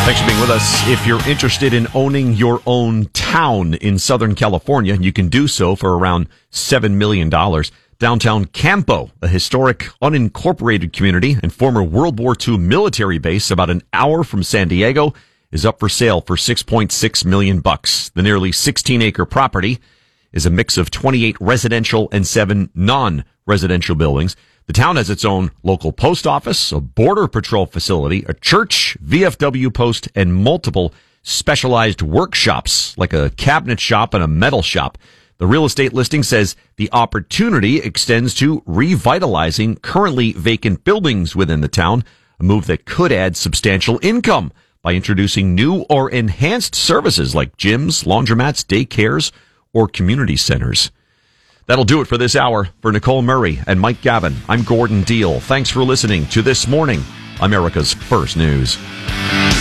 Thanks for being with us. If you're interested in owning your own town in Southern California, you can do so for around $7 million. Downtown Campo, a historic unincorporated community and former World War II military base about an hour from San Diego, is up for sale for $6.6 million. The nearly 16-acre property is a mix of 28 residential and 7 non-residential buildings. The town has its own local post office, a border patrol facility, a church, VFW post, and multiple specialized workshops, like a cabinet shop and a metal shop. The real estate listing says the opportunity extends to revitalizing currently vacant buildings within the town, a move that could add substantial income by introducing new or enhanced services like gyms, laundromats, daycares, or community centers. That'll do it for this hour. For Nicole Murray and Mike Gavin, I'm Gordon Deal. Thanks for listening to This Morning, America's First News.